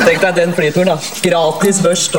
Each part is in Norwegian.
Tenk deg den flyturen da. Gratis børst.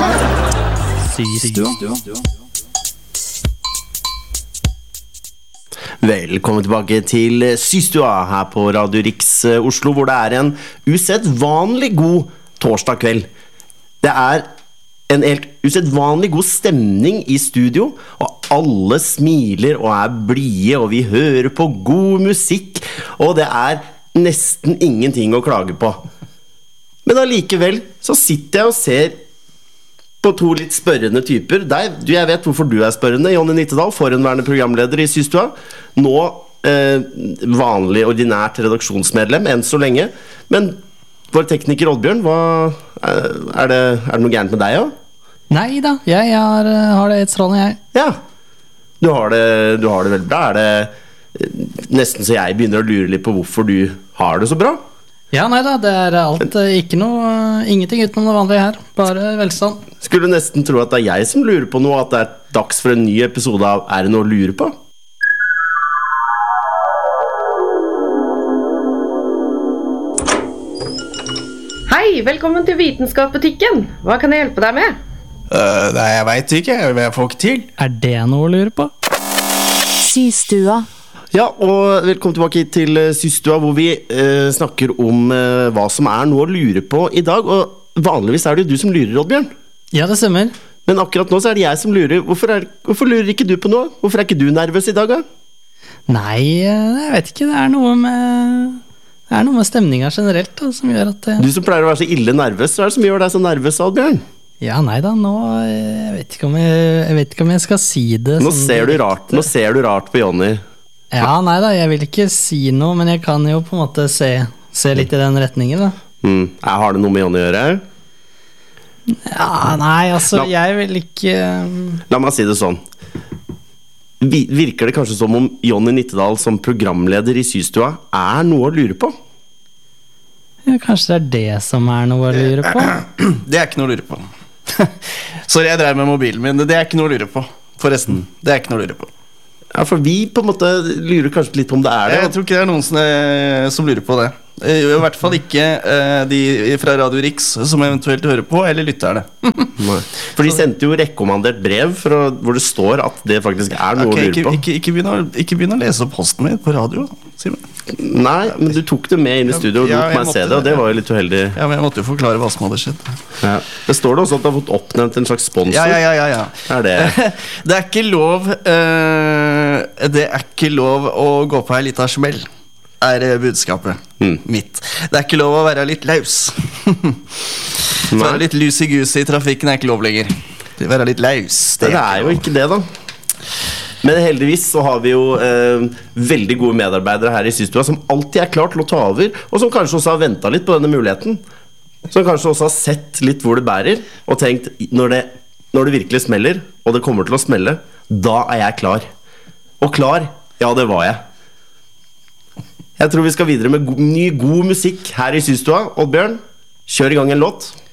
Velkommen tilbake til Systua her på Radio Rix Oslo, hvor det en usedvanlig god torsdag kveld. Det en helt usedvanlig god stemning i studio, og alle smiler og blide, og vi hører på god musikk, og det nesten ingenting å klage på. Men allikevel så sitter jeg og ser på to litt spørrende typer. Jeg vet hvorfor du spørrende, Jonny Nittedal, forhenværende programleder i Systua. Nå vanlig, ordinært redaksjonsmedlem, enn så lenge. Men vår tekniker Oddbjørn, det noe gærent med deg, ja? Nei da, jeg har det et strålende, jeg. Ja, du har det veldig bra. Det nesten så jeg begynner å lure litt på hvorfor du har det så bra? Ja, nei da, det alt, ingenting utenom det vanlige her, bare velstand. Skulle nesten tro at det jeg som lurer på noe, at det dags for en ny episode av det noe å lure på? Hei, velkommen til Vitenskapsbutikken. Hva kan jeg hjelpe deg med? Nei, jeg vet ikke, jeg får ikke til. Det noe å lure på? Systua. Ja, og velkommen tilbake til Systua, hvor vi snakker om hva som noe å lure på i dag. Og vanligvis det jo du som lurer, Oddbjørn. Ja, det stemmer. Men akkurat nå så det jeg som lurer. Hvorfor lurer ikke du på noe? Hvorfor ikke du nervøs i dag, da? Nei, jeg vet ikke. Det noe med stemninga generelt da, som gjør at Du som pleier å være så ille nervøs, hva det som gjør deg så nervøs, Oddbjørn? Ja, nei da, nå jeg vet ikke om jeg skal si det. Nå ser du rart på Jonny. Ja, nei da, jeg vil ikke si noe, men jeg kan jo på en måte se litt i den retningen, da. Har det noe med Jonny å gjøre? Ja, nei, altså, jeg vil ikke... La meg si det sånn. Virker det kanskje som om Jonny Nittedal som programleder i Systua noe å lure på? Ja, kanskje det det som noe å lure på? Det ikke noe å lure på. Sorry, jeg drev med mobilen min. Det ikke noe å lure på. Forresten, det ikke noe å lure på. Ja, for vi på en måte lurer kanskje litt på om det det. Jeg tror ikke det noen som lurer på det. I hvert fall ikke de fra Radio Rix som eventuelt hører på, eller lytter det. For de sendte jo rekommandert brev hvor det står at det faktisk noe å lure på. Ikke begynn å lese opp posten min på radio, Simen. Nei, men du tok det med inn i studio og lot meg se det, og det var jo litt uheldig. Ja, men jeg måtte jo forklare hva som hadde skjedd. Ja. Det står det også at du har fått oppnevnt en slags sponsor. Ja. Det ikke lov Det ikke lov å gå på en liten smell, budskapet mitt. Det ikke lov å være litt løs. Være litt lusig-gusig i trafikken ikke lov lenger. Være litt løs. Det jo ikke det, da. Men heldigvis så har vi jo veldig gode medarbeidere her i Systua som alltid klar til å ta over, og som kanskje også har ventet litt på denne muligheten. Som kanskje også har sett litt hvor det bærer, og tenkt, når det virkelig smeller, og det kommer til å smelle, da jeg klar. Og klar, ja, det var jeg. Jeg tror vi skal videre med ny god musikk her i Systua. Oddbjørn, kjør i gang en låt.